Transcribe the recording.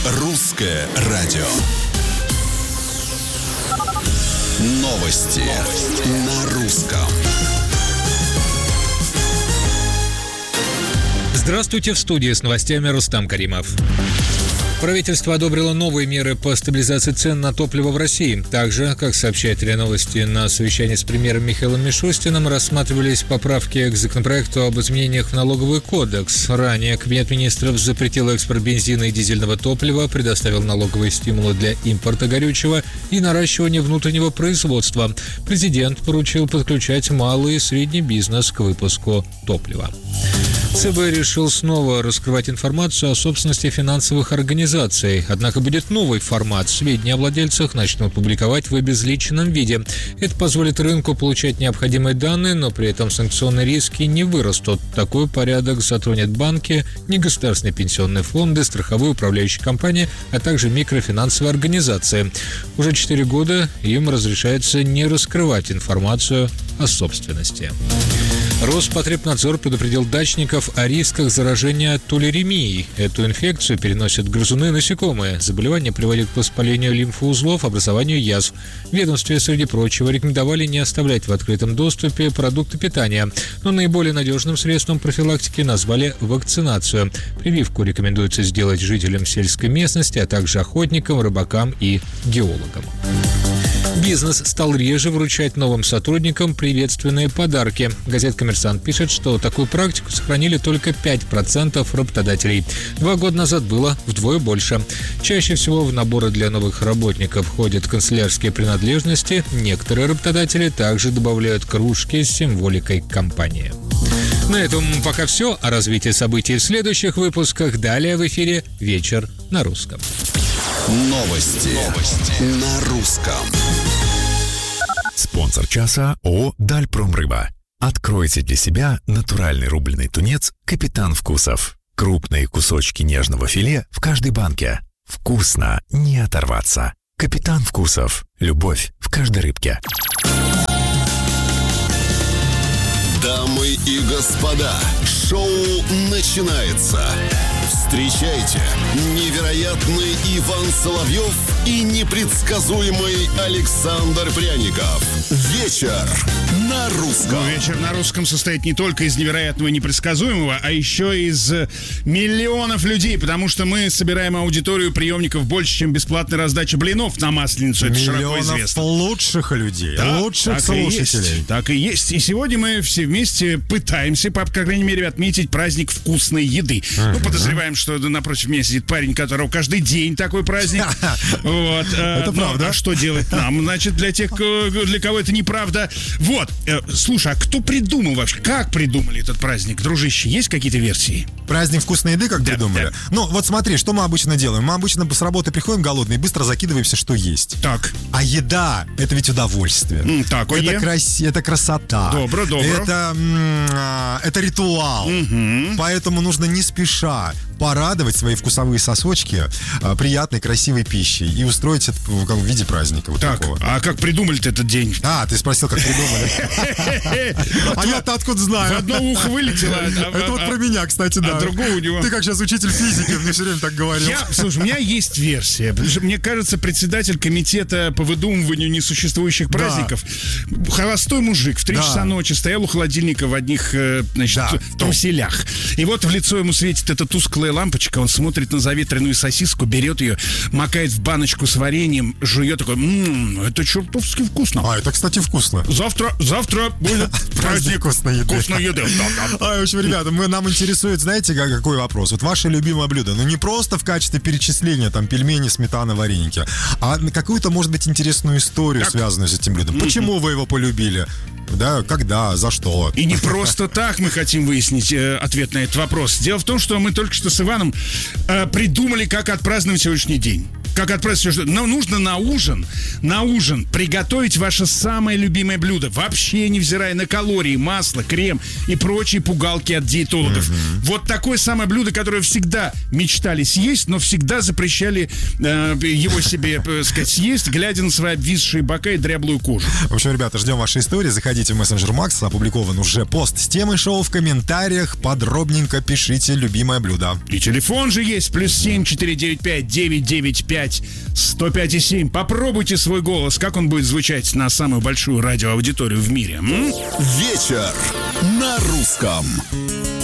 Русское радио. Новости на русском. Здравствуйте, в студии с новостями Рустам Каримов. Правительство одобрило новые меры по стабилизации цен на топливо в России. Также, как сообщает РИА Новости, на совещании с премьером Михаилом Мишустиным рассматривались поправки к законопроекту об изменениях в налоговый кодекс. Ранее Кабинет министров запретил экспорт бензина и дизельного топлива, предоставил налоговые стимулы для импорта горючего и наращивания внутреннего производства. Президент поручил подключать малый и средний бизнес к выпуску топлива. ЦБ решил снова раскрывать информацию о собственности финансовых организаций. Однако будет новый формат. Сведения о владельцах начнут публиковать в обезличенном виде. Это позволит рынку получать необходимые данные, но при этом санкционные риски не вырастут. Такой порядок затронет банки, негосударственные пенсионные фонды, страховые управляющие компании, а также микрофинансовые организации. Уже 4 года им разрешается не раскрывать информацию о собственности. Роспотребнадзор предупредил дачников о рисках заражения тулеремией. Эту инфекцию переносят грызуны и насекомые. Заболевание приводит к воспалению лимфоузлов, образованию язв. В ведомстве, среди прочего, рекомендовали не оставлять в открытом доступе продукты питания. Но наиболее надежным средством профилактики назвали вакцинацию. Прививку рекомендуется сделать жителям сельской местности, а также охотникам, рыбакам и геологам. Бизнес стал реже вручать новым сотрудникам приветственные подарки. Газета «Коммерсант» пишет, что такую практику сохранили только 5% работодателей. 2 года назад было вдвое больше. Чаще всего в наборы для новых работников входят канцелярские принадлежности. Некоторые работодатели также добавляют кружки с символикой компании. На этом пока все. О развитии событий в следующих выпусках. Далее в эфире «Вечер на русском». Новости на русском. Спонсор часа ООО «Дальпромрыба». Откройте для себя натуральный рубленый тунец «Капитан Вкусов». Крупные кусочки нежного филе в каждой банке. Вкусно не оторваться. «Капитан Вкусов». Любовь в каждой рыбке. Дамы и господа, шоу начинается. Встречайте, невероятный Иван Соловьев и непредсказуемый Александр Пряников. Вечер на русском. Вечер на русском состоит не только из невероятного и непредсказуемого, а еще из миллионов людей, потому что мы собираем аудиторию приемников больше, чем бесплатная раздача блинов на Масленицу. Это широко известно. Миллионов лучших людей, да, лучших слушателей. Так и есть. И сегодня мы все вместе пытаемся, по крайней мере, отметить праздник вкусной еды. Ну, подозреваем, что напротив меня сидит парень, у которого каждый день такой праздник. Вот. Это правда. А что делать нам? Значит, для тех, для кого это неправда. Вот. Слушай, а кто придумал вообще? Как придумали этот праздник, дружище? Есть какие-то версии? Праздник вкусной еды, как придумали? Да. Ну, вот смотри, что мы обычно делаем. Мы обычно с работы приходим голодные, быстро закидываемся, что есть. Так. А еда — это ведь удовольствие. Это красота. Добро. Это ритуал. Поэтому нужно не спеша порадовать свои вкусовые сосочки приятной, красивой пищей и устроить это в виде праздника. Вот так, такого. А как придумали-то этот день? Ты спросил, как придумали. А я-то откуда знаю? В одно ухо вылетело. Это вот про меня, кстати, да. А другого у него. Ты как сейчас учитель физики, мне все время так говорил. Слушай, у меня есть версия. Потому что, мне кажется, председатель комитета по выдумыванию несуществующих праздников, холостой мужик, в 3 часа ночи стоял у холодильника в одних, труселях. И вот в лицо ему светит эта тусклая лампочка, он смотрит на заветренную сосиску, берет ее, макает в баночку с вареньем, жует, такой, это чертовски вкусно. Это, кстати, вкусно. Завтра будет праздник вкусной еды. В общем, ребята, нам интересует, знаете, какой вопрос? Вот ваше любимое блюдо, не просто в качестве перечисления, там, пельмени, сметана, вареники, а какую-то, может быть, интересную историю, связанную с этим блюдом. Почему вы его полюбили? Да, когда, за что? И не просто так мы хотим выяснить ответ на этот вопрос. Дело в том, что мы только что с Иваном придумали, как отпраздновать сегодняшний день. как отправить все, но нужно на ужин приготовить ваше самое любимое блюдо, вообще невзирая на калории, масло, крем и прочие пугалки от диетологов. Вот такое самое блюдо, которое всегда мечтали съесть, но всегда запрещали его себе, сказать, съесть, глядя на свои обвисшие бока и дряблую кожу. В общем, ребята, ждем вашей истории. Заходите в мессенджер Макс, опубликован уже пост с темой шоу в комментариях. Подробненько пишите любимое блюдо. И телефон же есть, +7 495 995 105,7. Попробуйте свой голос, как он будет звучать на самую большую радиоаудиторию в мире. Вечер на русском.